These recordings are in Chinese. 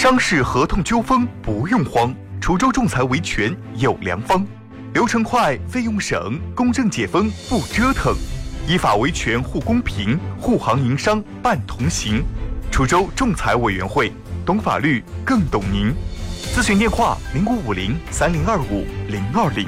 商事合同纠纷不用慌，滁州仲裁维权有良方，流程快，费用省，公正解纷不折腾，依法维权护公平，护行营商办同行。滁州仲裁委员会，懂法律更懂您。咨询电话05503025-020。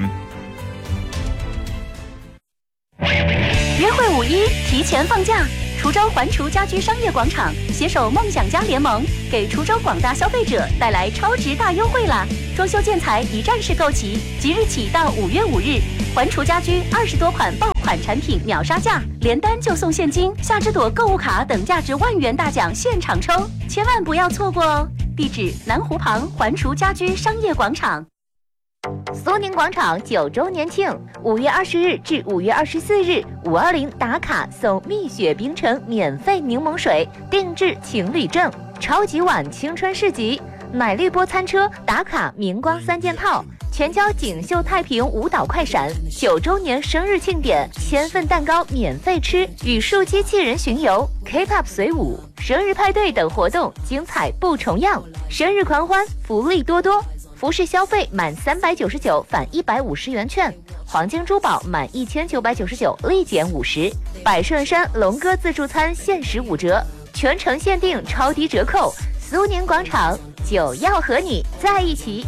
约会5·1提前放假，滁州环滁家居商业广场携手梦想家联盟，给滁州广大消费者带来超值大优惠啦！装修建材一站式购齐，即日起到5月5日，环滁家居20多款爆款产品秒杀价，连单就送现金、夏之朵购物卡等价值万元大奖现场抽，千万不要错过哦！地址：南湖旁环滁家居商业广场。 苏宁广场9周年庆，5月20日至5月24日，520打卡送蜜雪冰城免费柠檬水，定制情侣证，超级碗青春市集，奶绿波餐车打卡明光3件套，全交锦绣太平舞蹈快闪，9周年生日庆典，1000份蛋糕免费吃，语数机器人巡游 ，K-pop 随舞，生日派对等活动精彩不重样，生日狂欢福利多多。服饰消费满399返150元券，黄金珠宝满1999立减50，百顺山龙哥自助餐限时5折，全程限定超低折扣。苏宁广场就要和你在一起。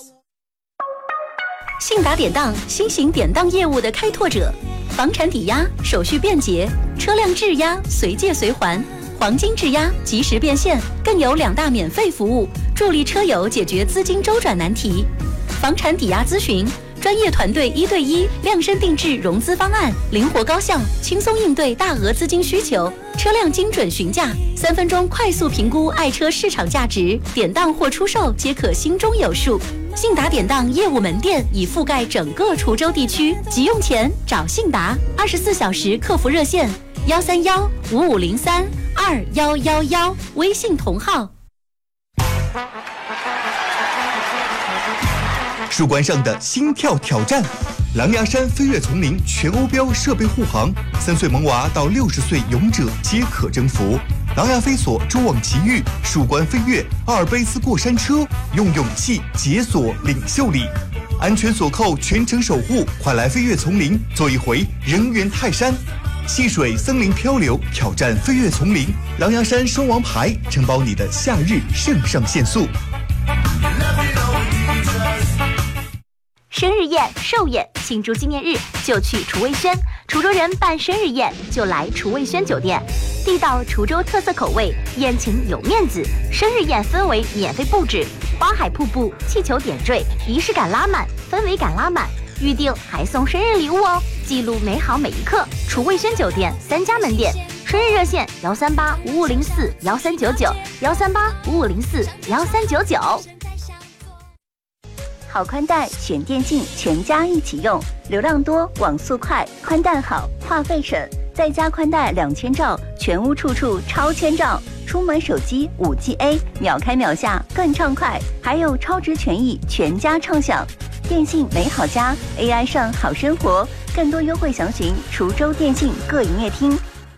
信达典当，新型典当业务的开拓者，房产抵押手续便捷，车辆质押随借随还，黄金质押及时变现，更有2大免费服务，助力车友解决资金周转难题。房产抵押咨询，专业团队1对1量身定制融资方案，灵活高效，轻松应对大额资金需求。车辆精准询价，3分钟快速评估爱车市场价值，典当或出售皆可心中有数。信达典当业务门店已覆盖整个滁州地区，急用钱找信达，24小时客服热线131-5503-2111，微信同号。 树冠上的心跳挑战，狼牙山飞跃丛林全欧标设备护航，3岁萌娃到60岁勇者皆可征服。狼牙飞索蛛网奇遇，树冠飞跃，阿尔卑斯过山车，用勇气解锁领袖力，安全锁扣全程守护，快来飞跃丛林做一回人猿泰山。戏水森林漂流，挑战飞跃丛林，狼牙山双王牌承包你的夏日肾上腺素。 生日宴、寿宴，庆祝纪念日就去厨卫轩，滁州人办生日宴就来厨卫轩酒店，地道滁州特色口味，宴请有面子。生日宴氛围免费布置，花海瀑布、气球点缀，仪式感拉满，氛围感拉满。预定还送生日礼物哦，记录美好每一刻。滁卫轩酒店3家门店，生日热线13855041399，13855041399。好宽带全电信，全家一起用，流量多，网速快，宽带好，话费省，再加宽带2000兆，全屋处处超千兆，出门手机5G A， 秒开秒下更畅快，还有超值权益，全家畅享。电信美好家 ，AI 上好生活，更多优惠详询滁州电信各营业厅。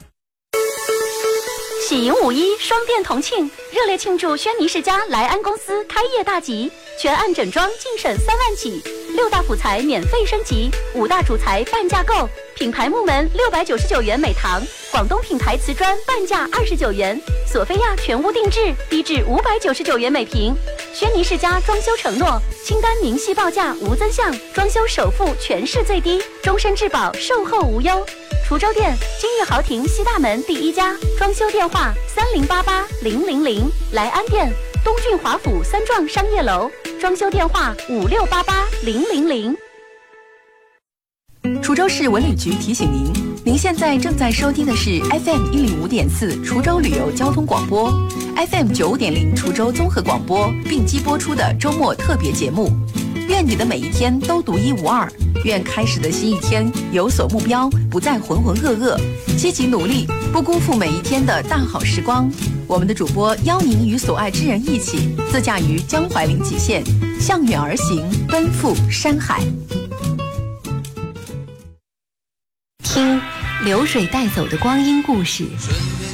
喜迎5·1双店同庆，热烈庆祝轩尼诗家莱安公司开业大吉，全案整装净省3万起，6大辅材免费升级，5大主材半价购，品牌木门699元每堂，广东品牌瓷砖半价29元，索菲亚全屋定制低至599元每平。轩尼诗家装修承诺，清单明细报价无增项，装修首付全市最低，终身质保，售后无忧。滁州店金玉豪庭西大门第1家，装修电话3088-000，莱安店东郡华府3幢商业楼，装修电话5688-000。 滁州市文旅局提醒您，您现在正在收听的是 FM 105.4滁州旅游交通广播， FM 95.0滁州综合广播并机播出的周末特别节目。愿你的每一天都独一无二，愿开始的新一天有所目标，不再浑浑噩噩，积极努力，不辜负每一天的大好时光。我们的主播邀您与所爱之人一起自驾于江淮临济县，向远而行，奔赴山海。 听流水带走的光阴故事，